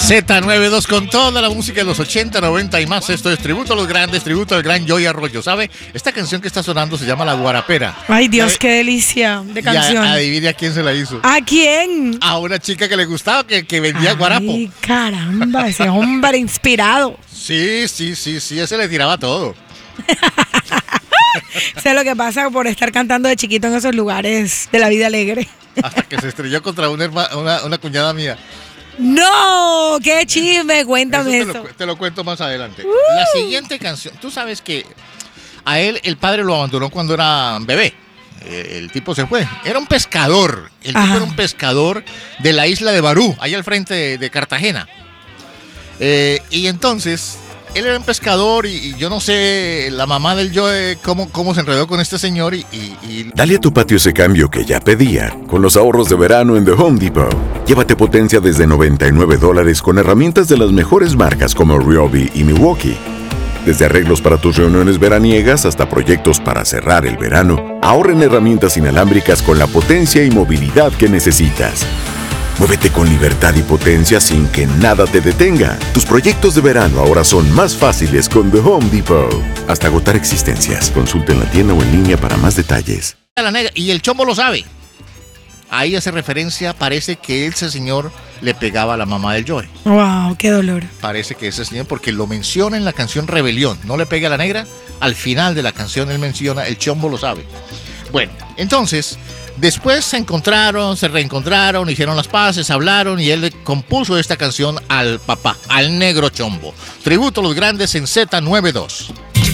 Z92 con toda la música de los 80, 90 y más. Esto es tributo a los grandes, tributo al gran Joey Arroyo. ¿Sabe? Esta canción que está sonando se llama La Guarapera. Ay, Dios, qué delicia de canción. Adivine a quién se la hizo. ¿A quién? A una chica que le gustaba, que vendía guarapo. Ay, caramba, ese hombre inspirado. Sí, ese le tiraba todo. Sé lo que pasa por estar cantando de chiquito en esos lugares de la vida alegre. Hasta que se estrelló contra una cuñada mía. ¡No! ¡Qué chisme! Cuéntame eso. Te lo cuento más adelante. La siguiente canción, tú sabes que a él el padre lo abandonó cuando era bebé. El tipo se fue. Era un pescador. El tipo era un pescador de la isla de Barú, allá al frente de Cartagena. Y entonces, él era un pescador y yo no sé, la mamá del Joe, cómo se enredó con este señor y... Dale a tu patio ese cambio que ya pedía, con los ahorros de verano en The Home Depot. Llévate potencia desde $99 con herramientas de las mejores marcas como Ryobi y Milwaukee. Desde arreglos para tus reuniones veraniegas hasta proyectos para cerrar el verano, ahorra en herramientas inalámbricas con la potencia y movilidad que necesitas. Muévete con libertad y potencia sin que nada te detenga. Tus proyectos de verano ahora son más fáciles con The Home Depot. Hasta agotar existencias. Consulta en la tienda o en línea para más detalles. Y el chombo lo sabe. Ahí hace referencia, parece que ese señor le pegaba a la mamá del Joe. ¡Wow! ¡Qué dolor! Parece que ese señor, porque lo menciona en la canción Rebelión. No le pega a la negra. Al final de la canción él menciona, el chombo lo sabe. Bueno, entonces... Después se reencontraron, hicieron las paces, hablaron y él le compuso esta canción al papá, al negro chombo. Tributo a los grandes en Z92.